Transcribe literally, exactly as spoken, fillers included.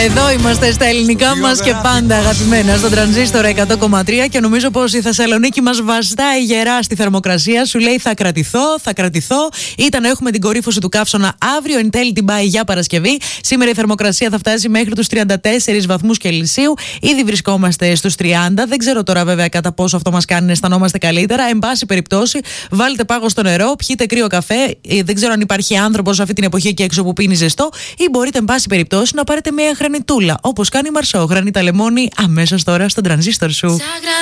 Εδώ είμαστε στα ελληνικά μας και πάντα αγαπημένα στον Τρανζίστορ εκατό κόμμα τρία και νομίζω πως η Θεσσαλονίκη μας βαστάει γερά στη θερμοκρασία. Σου λέει θα κρατηθώ, θα κρατηθώ. Ήταν έχουμε την κορύφωση του καύσωνα αύριο, εν τέλει την πάει για Παρασκευή. Σήμερα η θερμοκρασία θα φτάσει μέχρι τους τριάντα τέσσερις βαθμούς Κελσίου. Ήδη βρισκόμαστε στους τριάντα. Δεν ξέρω τώρα βέβαια κατά πόσο αυτό μας κάνει να αισθανόμαστε καλύτερα. Εν πάση περιπτώσει, βάλτε πάγο στο νερό, πιείτε κρύο καφέ. Δεν ξέρω αν υπάρχει άνθρωπος αυτή την εποχή εκεί έξω που πίνει ζεστό, ή μπορείτε εν πάση περιπτώσει να πάρετε μια γρανιτούλα, όπως κάνει η Μαρσό. Γρανίτα λεμόνι αμέσως τώρα στον τρανζίστορ σου.